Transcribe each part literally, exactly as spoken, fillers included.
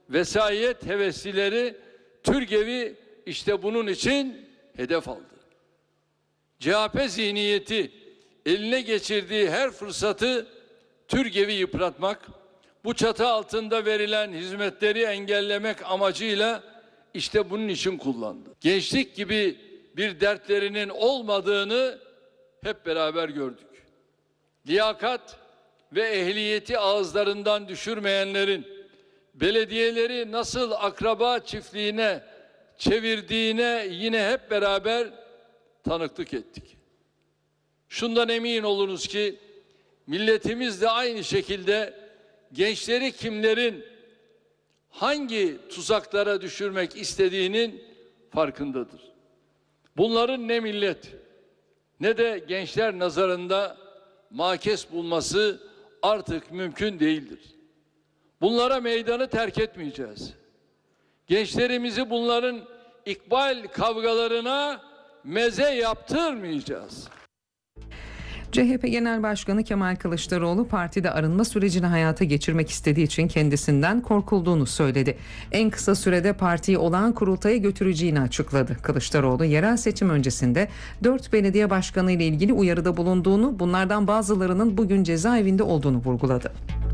vesayet heveslileri TÜRGEV'i işte bunun için hedef aldı. C H P zihniyeti eline geçirdiği her fırsatı TÜRGEV'i yıpratmak, bu çatı altında verilen hizmetleri engellemek amacıyla işte bunun için kullandı. Gençlik gibi bir dertlerinin olmadığını hep beraber gördük. Liyakat ve ehliyeti ağızlarından düşürmeyenlerin belediyeleri nasıl akraba çiftliğine çevirdiğine yine hep beraber tanıklık ettik. Şundan emin olunuz ki milletimiz de aynı şekilde gençleri kimlerin hangi tuzaklara düşürmek istediğinin farkındadır. Bunların ne millet ne de gençler nazarında makes bulması artık mümkün değildir. Bunlara meydanı terk etmeyeceğiz. Gençlerimizi bunların ikbal kavgalarına meze yaptırmayacağız. C H P Genel Başkanı Kemal Kılıçdaroğlu partide arınma sürecini hayata geçirmek istediği için kendisinden korkulduğunu söyledi. En kısa sürede partiyi olağan kurultaya götüreceğini açıkladı. Kılıçdaroğlu yerel seçim öncesinde dört belediye başkanı ile ilgili uyarıda bulunduğunu, bunlardan bazılarının bugün cezaevinde olduğunu vurguladı.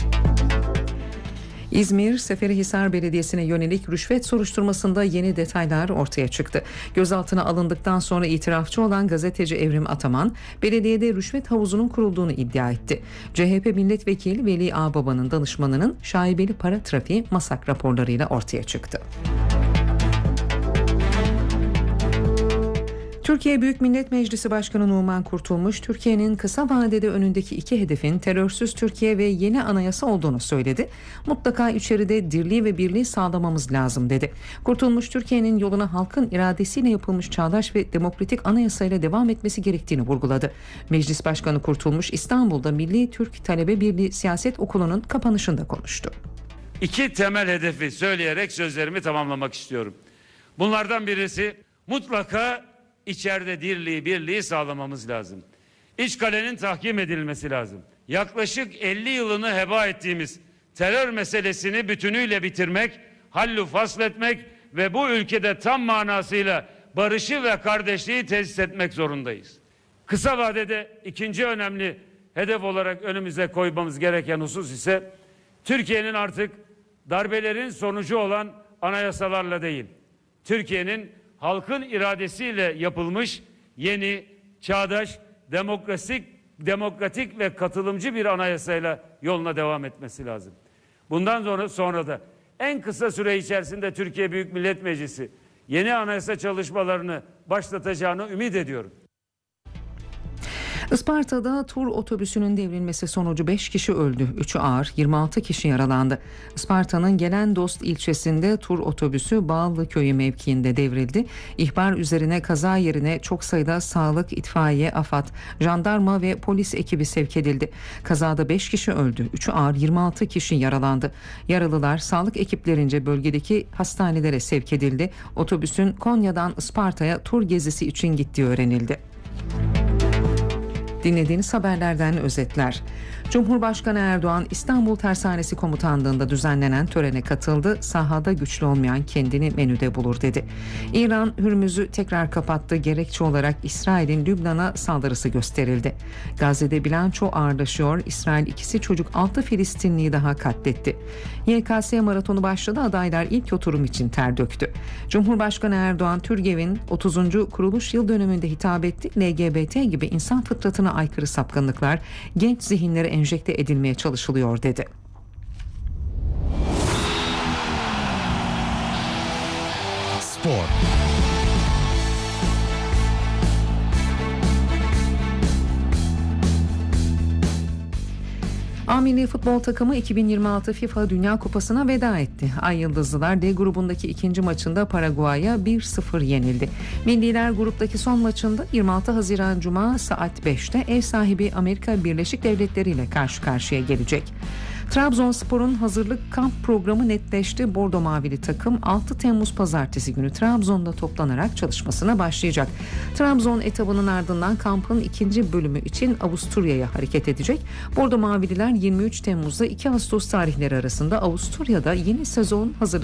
İzmir Seferihisar Belediyesi'ne yönelik rüşvet soruşturmasında yeni detaylar ortaya çıktı. Gözaltına alındıktan sonra itirafçı olan gazeteci Evrim Ataman, belediyede rüşvet havuzunun kurulduğunu iddia etti. C H P Milletvekili Veli Ağbaba'nın danışmanının şaibeli para trafiği MASAK raporlarıyla ortaya çıktı. Türkiye Büyük Millet Meclisi Başkanı Numan Kurtulmuş, Türkiye'nin kısa vadede önündeki iki hedefin terörsüz Türkiye ve yeni anayasa olduğunu söyledi. Mutlaka içeride dirliği ve birliği sağlamamız lazım dedi. Kurtulmuş, Türkiye'nin yoluna halkın iradesiyle yapılmış çağdaş ve demokratik anayasayla devam etmesi gerektiğini vurguladı. Meclis Başkanı Kurtulmuş, İstanbul'da Milli Türk Talebe Birliği Siyaset Okulu'nun kapanışında konuştu. İki temel hedefi söyleyerek sözlerimi tamamlamak istiyorum. Bunlardan birisi mutlaka İçeride dirliği, birliği sağlamamız lazım. İç kalenin tahkim edilmesi lazım. Yaklaşık elli yılını heba ettiğimiz terör meselesini bütünüyle bitirmek, hallu fasletmek ve bu ülkede tam manasıyla barışı ve kardeşliği tesis etmek zorundayız. Kısa vadede ikinci önemli hedef olarak önümüze koymamız gereken husus ise Türkiye'nin artık darbelerin sonucu olan anayasalarla değil, Türkiye'nin halkın iradesiyle yapılmış yeni, çağdaş, demokratik, demokratik ve katılımcı bir anayasayla yoluna devam etmesi lazım. Bundan sonra, sonra da en kısa süre içerisinde Türkiye Büyük Millet Meclisi yeni anayasa çalışmalarını başlatacağını ümit ediyorum. Isparta'da tur otobüsünün devrilmesi sonucu beş kişi öldü, üçü ağır, yirmi altı kişi yaralandı. Isparta'nın Gelendost ilçesinde tur otobüsü Bağlı Köyü mevkiinde devrildi. İhbar üzerine kaza yerine çok sayıda sağlık, itfaiye, AFAD, jandarma ve polis ekibi sevk edildi. Kazada beş kişi öldü, üçü ağır, yirmi altı kişi yaralandı. Yaralılar sağlık ekiplerince bölgedeki hastanelere sevk edildi. Otobüsün Konya'dan Isparta'ya tur gezisi için gittiği öğrenildi. Dinlediğiniz haberlerden özetler. Cumhurbaşkanı Erdoğan İstanbul Tersanesi Komutanlığı'nda düzenlenen törene katıldı. Sahada güçlü olmayan kendini menüde bulur dedi. İran Hürmüz'ü tekrar kapattı. Gerekçe olarak İsrail'in Lübnan'a saldırısı gösterildi. Gazze'de bilanço ağırlaşıyor. İsrail ikisi çocuk altı Filistinliyi daha katletti. Y K S maratonu başladı. Adaylar ilk oturum için ter döktü. Cumhurbaşkanı Erdoğan TÜRGEV'in otuzuncu kuruluş yıl dönümünde hitap etti. L G B T gibi insan fıtratına aykırı sapkınlıklar genç zihinlere enjekte edilmeye çalışılıyor dedi. Spor. A Milli Futbol takımı iki bin yirmi altı FIFA Dünya Kupası'na veda etti. Ay Yıldızlılar D grubundaki ikinci maçında Paraguay'a bir sıfır yenildi. Milliler gruptaki son maçında yirmi altı Haziran Cuma saat beşte ev sahibi Amerika Birleşik Devletleri ile karşı karşıya gelecek. Trabzonspor'un hazırlık kamp programı netleşti. Bordo Mavili takım altı Temmuz Pazartesi günü Trabzon'da toplanarak çalışmasına başlayacak. Trabzon etabının ardından kampın ikinci bölümü için Avusturya'ya hareket edecek. Bordo Mavililer yirmi üç Temmuz'da iki Ağustos tarihleri arasında Avusturya'da yeni sezon hazırlık